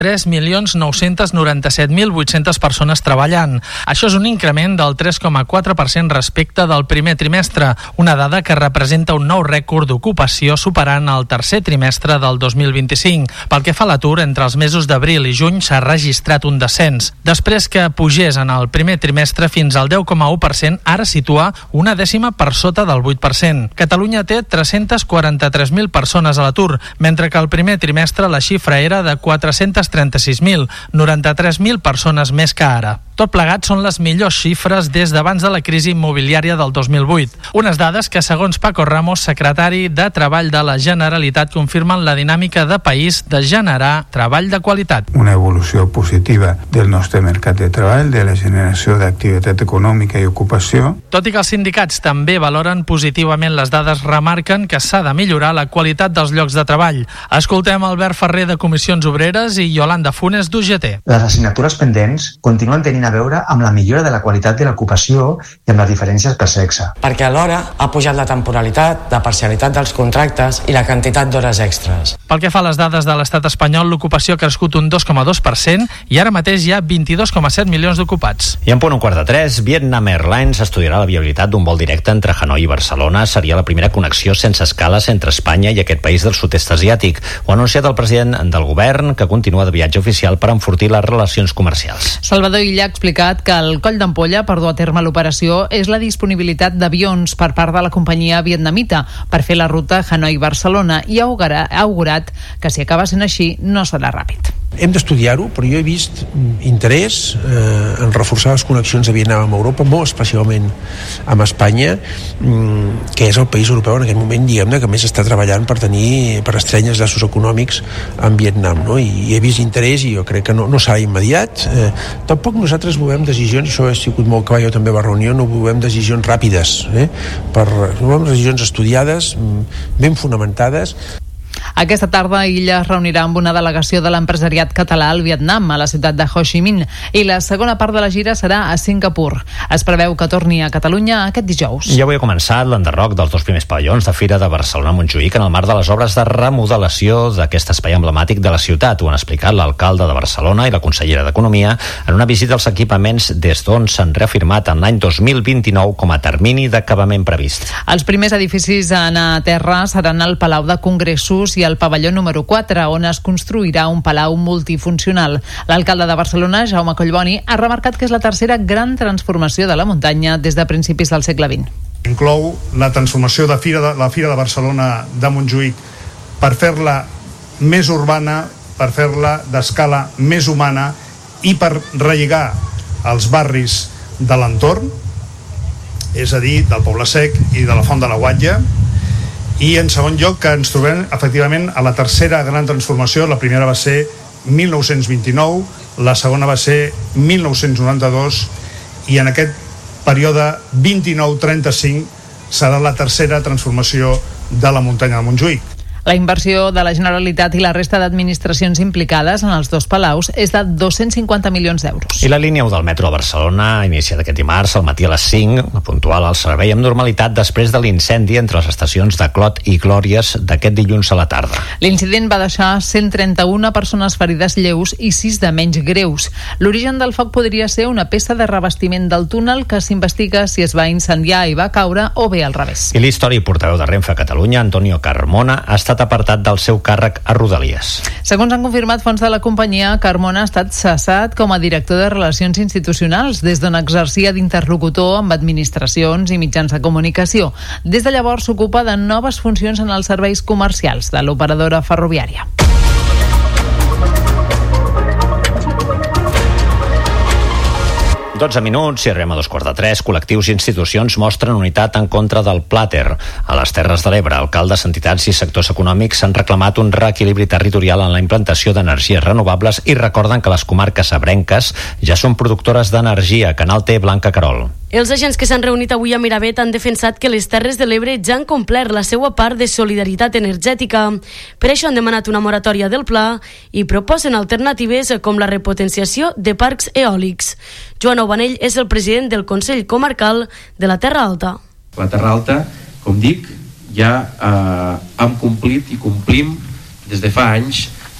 3.997.800 persones treballant. Això és un increment del 3,4% respecte del primer trimestre, una dada que representa un nou rècord d'ocupació superant el tercer trimestre del 2025. Pel que fa a l'atur, entre els mesos d'abril i juny s'ha registrat un descens. Després que pugés en el primer trimestre fins al 10,1%, ara situa una dècima per sota del 8%. Catalunya té 343.000 persones a l'atur, mentre que el primer trimestre la xifra era de 436.000, 93.000 persones més que ara. Tot plegat són les millors xifres des d'abans de la crisi immobiliària del 2008. Unes dades que, segons Paco Ramos, secretari de Treball de la Generalitat, confirmen la dinàmica de país de generar treball de qualitat. Una evolució positiva del nostre mercat de treball, de la generació d'activitat econòmica i ocupació. Tot i que els sindicats també valoren positivament les dades, remarquen que s'ha de millorar la qualitat dels llocs de treball. Escoltem Albert Ferrer de Comissions Obreres i Yolanda Funes d'UGT. Les assignatures pendents continuen tenint a veure amb la millora de la qualitat de l'ocupació i amb les diferències per sexe. Perquè alhora ha pujat la temporalitat, la parcialitat dels contractes i la quantitat d'hores extres. Pel que fa a les dades de l'estat espanyol, l'ocupació ha crescut un 2,2% i ara mateix hi ha 22,7 milions d'ocupats. I en punt 2:45, Vietnam Airlines estudiarà la viabilitat d'un vol directe entre Hanoi i Barcelona. Seria la primera connexió sense escales entre Espanya i aquest país del sud-est asiàtic. Ho ha anunciat el president del govern, que continua de viatge oficial per enfortir les relacions comercials. Salvador Illa ha explicat que el coll d'ampolla per dur a terme l'operació és la disponibilitat d'avions per part de la companyia vietnamita per fer la ruta Hanoi-Barcelona i ha augurat que si acaba sent així no serà ràpid. Hem d'estudiar-ho, però jo he vist interès en reforçar les connexions de Vietnam amb Europa, molt especialment amb Espanya, que és el país europeu en aquest moment, diguem-ne, que més està treballant per estrènyer els llaços econòmics amb Vietnam, no? I he vist interès i jo crec que no serà immediat. Tampoc nosaltres movem decisions, això he sigut molt clar jo també a la reunió, no movem decisions ràpides, movem decisions estudiades, ben fonamentades. Aquesta tarda Illa es reunirà amb una delegació de l'empresariat català al Vietnam, a la ciutat de Ho Chi Minh, i la segona part de la gira serà a Singapur. Es preveu que torni a Catalunya aquest dijous. Ja avui ha començat l'enderroc dels dos primers pavellons de Fira de Barcelona-Montjuïc en el marc de les obres de remodelació d'aquest espai emblemàtic de la ciutat. Ho han explicat l'alcalde de Barcelona i la consellera d'Economia en una visita als equipaments des d'on s'han reafirmat en l'any 2029 com a termini d'acabament previst. Els primers edificis a anar a terra seran el Palau de Congressos i el pavelló número 4, on es construirà un palau multifuncional. L'alcalde de Barcelona, Jaume Collboni, ha remarcat que és la tercera gran transformació de la muntanya des de principis del segle XX. Inclou la transformació de la Fira de Barcelona de Montjuïc per fer-la més urbana, per fer-la d'escala més humana i per relligar els barris de l'entorn, és a dir, del Poble Sec i de la Font de la Guatlla. I en segon lloc que ens trobem efectivament a la tercera gran transformació. La primera va ser 1929, la segona va ser 1992 i en aquest període 29-35 serà la tercera transformació de la muntanya de Montjuïc. La inversió de la Generalitat i la resta d'administracions implicades en els dos palaus és de 250 milions d'euros. I la línia 1 del metro de Barcelona ha iniciat aquest dimarts al matí a les 5, puntual al servei amb normalitat després de l'incendi entre les estacions de Clot i Glòries d'aquest dilluns a la tarda. L'incident va deixar 131 persones ferides lleus i 6 de menys greus. L'origen del foc podria ser una peça de revestiment del túnel que s'investiga si es va incendiar i va caure o bé al revés. I l'històric portaveu de Renfe a Catalunya, Antonio Carmona, ha estat apartat del seu càrrec a Rodalies. Segons han confirmat fonts de la companyia, Carmona ha estat cessat com a director de Relacions Institucionals, des d'on exercia d'interlocutor amb administracions i mitjans de comunicació. Des de llavors s'ocupa de noves funcions en els serveis comercials de l'operadora ferroviària. Dotze minuts i arribem a 2:45. Col·lectius i institucions mostren unitat en contra del plàter. A les Terres de l'Ebre, alcaldes, entitats i sectors econòmics han reclamat un reequilibri territorial en la implantació d'energies renovables i recorden que les comarques ebrenques ja són productores d'energia. Canal T, Blanca Carol. Els agents que s'han reunit avui a Miravet han defensat que les Terres de l'Ebre ja han complert la seva part de solidaritat energètica. Per això han demanat una moratòria del pla i proposen alternatives com la repotenciació de parcs eòlics. Joan Aubanell és el president del Consell Comarcal de la Terra Alta. La Terra Alta, com dic, ja hem complit i complim des de fa anys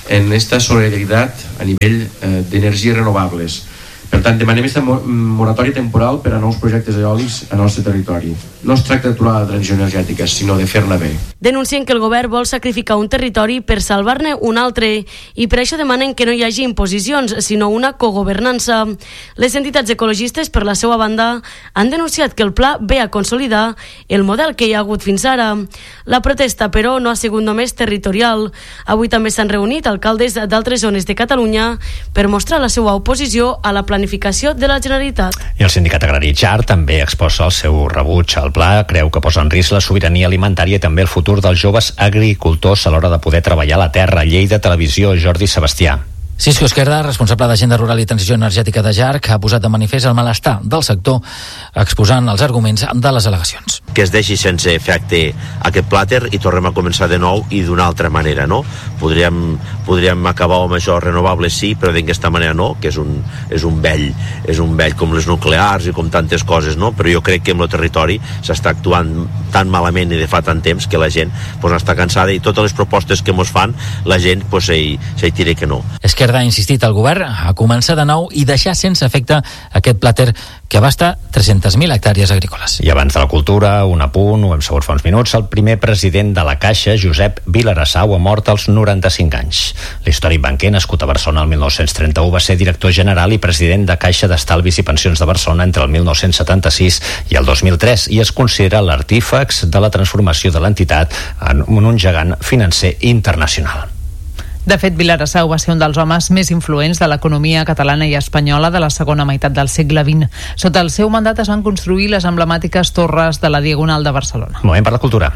en esta solidaritat a nivell d'energies renovables. Per tant, demanem aquesta moratòria temporal per a nous projectes eòlics al nostre territori. No es tracta d'aturar la transició energètica, sinó de fer-la bé. Denuncien que el govern vol sacrificar un territori per salvar-ne un altre i per això demanen que no hi hagi imposicions, sinó una cogovernança. Les entitats ecologistes, per la seva banda, han denunciat que el pla ve a consolidar el model que hi ha hagut fins ara. La protesta, però, no ha sigut només territorial. Avui també s'han reunit alcaldes d'altres zones de Catalunya per mostrar la seva oposició a la planificació de la Generalitat. I el sindicat agrari JAR també exposa el seu rebuig al pla, creu que posa en risc la sobirania alimentària i també el futur dels joves agricultors a l'hora de poder treballar a la terra. Lleida Televisió, Jordi Sebastià. Cisco Esquerda, responsable d'Agenda Rural i Transició Energètica de JAR, ha posat de manifest el malestar del sector exposant els arguments de les al·legacions. Que es deixi sense efecte aquest plàter i tornem a començar de nou i d'una altra manera, no? Podríem acabar amb això renovables sí, però d'aquesta manera no, que és un vell com les nuclears i com tantes coses, no? Però jo crec que en el territori s'està actuant tan malament i de fa tant temps que la gent està cansada i totes les propostes que ens fan la gent s'hi tira que no. Esquerda ha insistit al govern a començar de nou i deixar sense efecte aquest plàter que abasta 300.000 hectàrees agrícoles. I abans de la cultura, un apunt, ho hem sabut fa uns minuts, el primer president de la Caixa, Josep Vilarassau, ha mort als 95 anys. L'històric banquer, nascut a Barcelona el 1931, va ser director general i president de Caixa d'Estalvis i Pensions de Barcelona entre el 1976 i el 2003 i es considera l'artífex de la transformació de l'entitat en un gegant financer internacional. De fet, Vilarassau va ser un dels homes més influents de l'economia catalana i espanyola de la segona meitat del segle XX. Sota el seu mandat es van construir les emblemàtiques torres de la Diagonal de Barcelona. Moment per la cultura.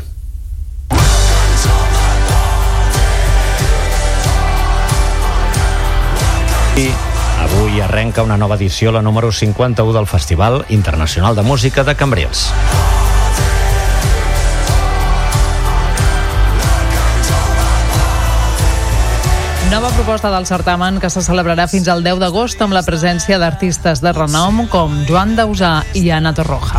Avui arrenca una nova edició, la número 51 del Festival Internacional de Música de Cambrils. Nova proposta del certamen que se celebrarà fins al 10 d'agost amb la presència d'artistes de renom com Joan Dausà i Ana Torroja.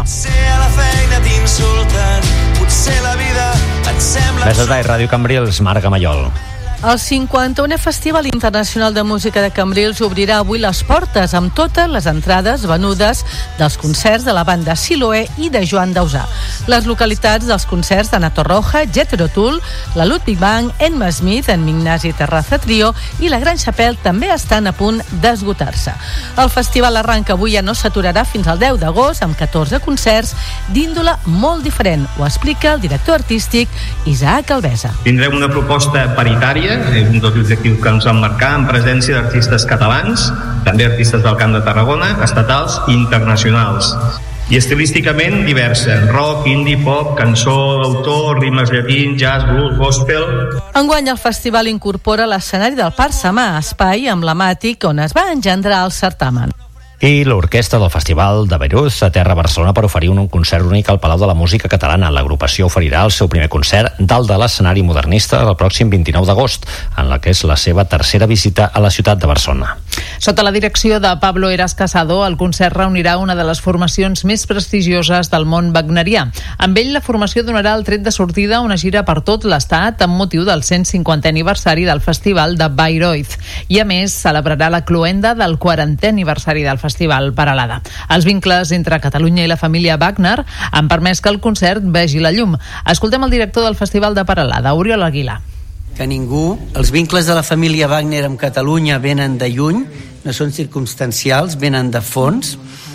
Des de Ràdio Cambrils, Marc Gamallol. El 51è Festival Internacional de Música de Cambrils obrirà avui les portes amb totes les entrades venudes dels concerts de la banda Siloé i de Joan Dausà. Les localitats dels concerts d'Ana Torroja, Jethro Tull, la Ludwig Band, Emma Smith, en Ignasi Terraza Trio i la Gran Chapelle també estan a punt d'esgotar-se. El festival arranca avui i no s'aturarà fins al 10 d'agost amb 14 concerts d'índole molt diferent. Ho explica el director artístic Isaac Alvesa. Tindrem una proposta paritària, és un dels objectius que ens vam marcar, en presència d'artistes catalans, també artistes del Camp de Tarragona, estatals i internacionals. I estilísticament diversa, rock, indie, pop, cançó d'autor, ritmes llatins, jazz, blues, gospel. Enguany el festival incorpora l'escenari del Parc Samà, espai emblemàtic on es va engendrar el certamen. I l'orquestra del Festival de Beirut aterra a Barcelona per oferir un concert únic al Palau de la Música Catalana. L'agrupació oferirà el seu primer concert dalt de l'escenari modernista el pròxim 29 d'agost, en la que és la seva tercera visita a la ciutat de Barcelona. Sota la direcció de Pablo Eras Casado, el concert reunirà una de les formacions més prestigioses del món wagnerià. Amb ell, la formació donarà el tret de sortida a una gira per tot l'estat amb motiu del 150è aniversari del Festival de Bayreuth. I, a més, celebrarà la cloenda del 40è aniversari del Festival Peralada. Els vincles entre Catalunya i la família Wagner han permès que el concert vegi la llum. Escoltem el director del Festival de Peralada, Oriol Aguilar. Que ningú, els vincles de la família Wagner amb Catalunya venen de lluny, no són circumstancials, venen de fons,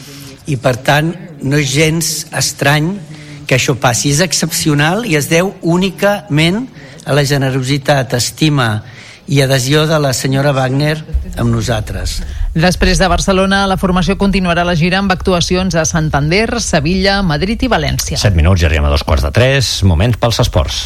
i per tant no és gens estrany que això passi. És excepcional i es deu únicament a la generositat, estima i adhesió de la senyora Wagner amb nosaltres. Després de Barcelona, la formació continuarà la gira amb actuacions a Santander, Sevilla, Madrid i València. 7 minuts i arribem a 2:45, moment pels esports.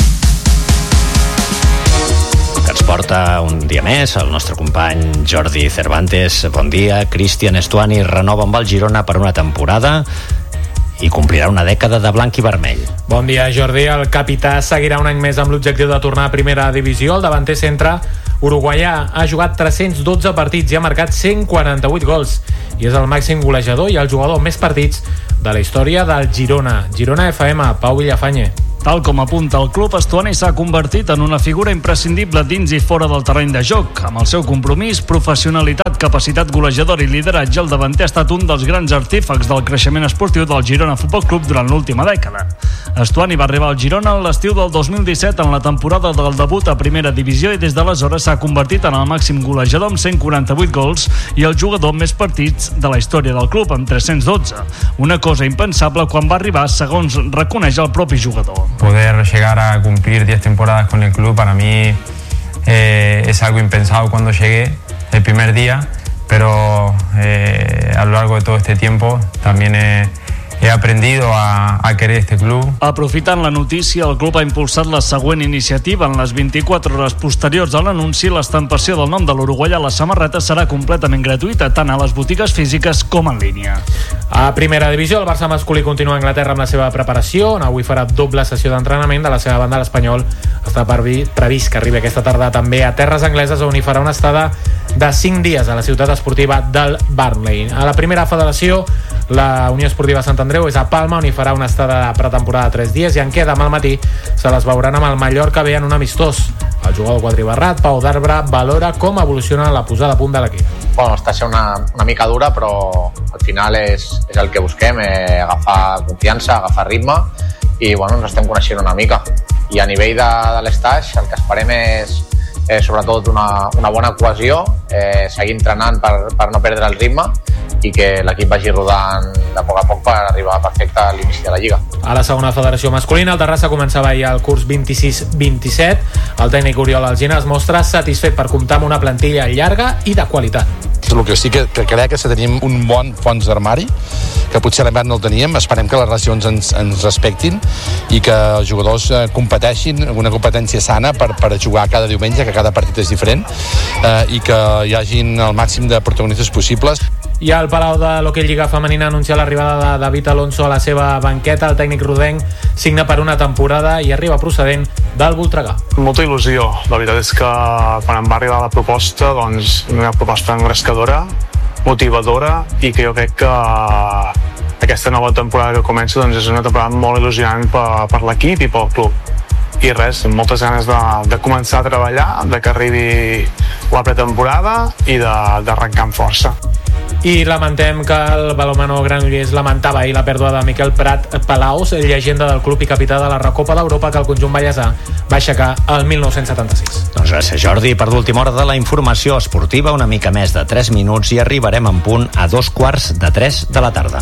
Que ens porta un dia més el nostre company Jordi Cervantes. Bon dia. Cristian Estuani renova amb el Girona per una temporada i complirà una dècada de blanc i vermell. Bon dia, Jordi. El capità seguirà un any més amb l'objectiu de tornar a primera divisió. El davanter centre uruguaià ha jugat 312 partits i ha marcat 148 gols. I és el màxim golejador i el jugador amb més partits de la història del Girona. Girona FM, Pau Villafañe. Tal com apunta el club, Estuani s'ha convertit en una figura imprescindible dins i fora del terreny de joc. Amb el seu compromís, professionalitat, capacitat golejadora i lideratge, el davanter ha estat un dels grans artífecs del creixement esportiu del Girona Futbol Club durant l'última dècada. Estuani va arribar al Girona l'estiu del 2017 en la temporada del debut a primera divisió i des d'aleshores s'ha convertit en el màxim golejador amb 148 gols i el jugador amb més partits de la història del club, amb 312. Una cosa impensable quan va arribar, segons reconeix el propi jugador. Poder llegar a cumplir 10 temporadas con el club para mí es algo impensado cuando llegué el primer día, pero a lo largo de todo este tiempo también he aprendido a querer este club. Aprofitant la notícia, el club ha impulsat la següent iniciativa. En les 24 hores posteriors a l'anunci, l'estampació del nom de l'uruguaià a la samarreta serà completament gratuïta, tant a les botigues físiques com en línia. A primera divisió, el Barça masculí continua a Anglaterra amb la seva preparació, on avui farà doble sessió d'entrenament. De la seva banda, l'Espanyol està previst que arribi aquesta tarda també a terres angleses, on hi farà una estada de 5 dies a la ciutat esportiva del Burnley. A la primera federació, la Unió Esportiva Sant Andreu és a Palma, on hi farà una estada de pretemporada de 3 dies, i en què demà al matí se les veuran amb el Mallorca bé en un amistós. El jugador quadribarrat, Pau d'Arbre, valora com evoluciona la posada a punt de l'equip. Bueno, està sent una mica dura, però al final és el que busquem, agafar confiança, agafar ritme, i bueno, ens estem coneixent una mica. I a nivell de l'estaix, el que esperem és sobretot una bona cohesió, seguir entrenant per no perdre el ritme i que l'equip vagi rodant de poc a poc per arribar perfecte a l'inici de la Lliga. A la segona federació masculina, el Terrassa començava ahir el curs 26-27. El tècnic Oriol Alsina es mostra satisfet per comptar amb una plantilla llarga i de qualitat. El que sí que crec és que tenim un bon fons d'armari, que potser a l'hivern no el teníem. Esperem que les relacions ens respectin i que els jugadors competeixin, una competència sana per jugar cada diumenge, que cada partit és diferent, i que hi hagin el màxim de protagonistes possibles. I al Palau de l'Hoquei Lliga Femenina anuncia l'arribada de David Alonso a la seva banqueta. El tècnic rodenc signa per una temporada i arriba procedent del Voltregà. Molta il·lusió. La veritat és que quan em va arribar la proposta, doncs una proposta engrescadora, motivadora, i que jo crec que aquesta nova temporada que comença doncs és una temporada molt il·lusionant per l'equip i pel club. I res, amb moltes ganes de començar a treballar, de que arribi la pretemporada i d'arrencar amb força. I lamentem que el balonmano Granollers lamentava ahir la pèrdua de Miquel Prat Palaus, llegenda del club i capità de la Recopa d'Europa que el conjunt ballesà va aixecar el 1976. Doncs gràcies, Jordi. Per l'última hora de la informació esportiva, una mica més de 3 minuts i arribarem en punt a 2:45 de la tarda.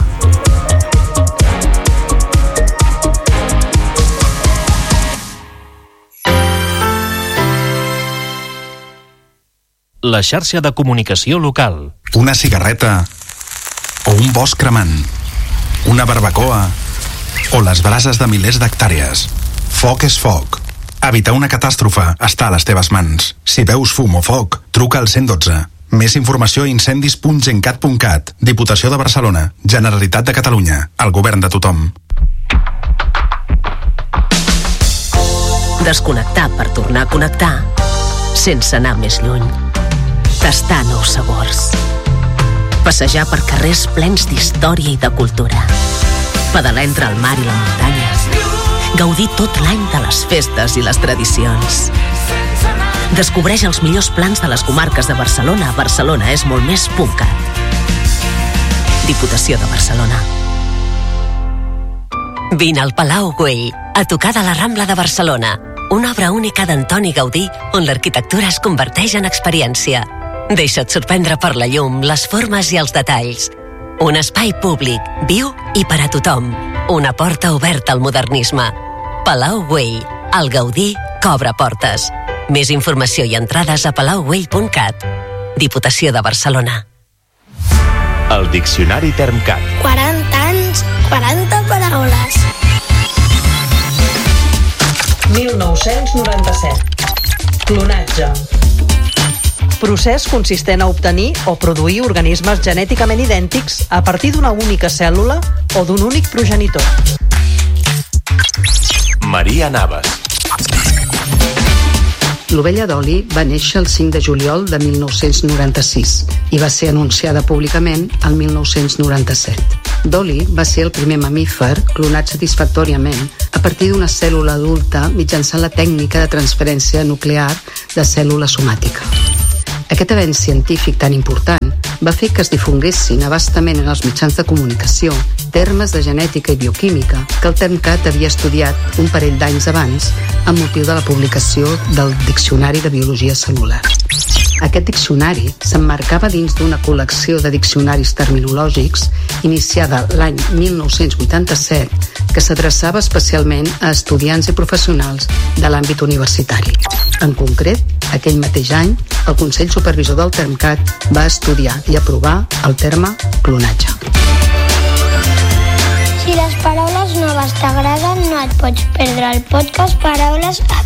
La xarxa de comunicació local. Una cigarreta o un bosc cremant, una barbacoa o les brases de milers d'hectàrees. Foc és foc. Evitar una catàstrofe està a les teves mans. Si veus fum o foc, truca al 112. Més informació a incendis.gencat.cat. Diputació de Barcelona, Generalitat de Catalunya, el govern de tothom. Desconnectar per tornar a connectar sense anar més lluny. Tastar nous sabors. Passejar per carrers plens d'història i de cultura. Pedalar entre el mar i la muntanya. Gaudir tot l'any de les festes i les tradicions. Descobreix els millors plans de les comarques de Barcelona a barcelonaesmoltmés.cat. Diputació de Barcelona. Vine al Palau Güell, a tocar de la Rambla de Barcelona. Una obra única d'Antoni Gaudí on l'arquitectura es converteix en experiència. Deixa't sorprendre per la llum, les formes i els detalls. Un espai públic, viu i per a tothom. Una porta oberta al modernisme. Palau Güell, el Gaudí que obre portes. Més informació i entrades a palaugüell.cat. Diputació de Barcelona. El Diccionari Termcat. 40 anys, 40 paraules. 1997. Clonatge. Procés consistent a obtenir o produir organismes genèticament idèntics a partir d'una única cèl·lula o d'un únic progenitor. Maria Navas. L'ovella Dolly va néixer el 5 de juliol de 1996 i va ser anunciada públicament el 1997. Dolly va ser el primer mamífer clonat satisfactòriament a partir d'una cèl·lula adulta mitjançant la tècnica de transferència nuclear de cèl·lula somàtica. Aquest avenç científic tan important va fer que es difonguessin abastament en els mitjans de comunicació termes de genètica i bioquímica que el Termcat havia estudiat un parell d'anys abans amb motiu de la publicació del Diccionari de Biologia Cel·lular. Aquest diccionari s'emmarcava dins d'una col·lecció de diccionaris terminològics iniciada l'any 1987 que s'adreçava especialment a estudiants i professionals de l'àmbit universitari. En concret, aquell mateix any, el Consell Supervisor del Termcat va estudiar i aprovar el terme clonatge. Si les paraules noves t'agraden, no et pots perdre el podcast Paraules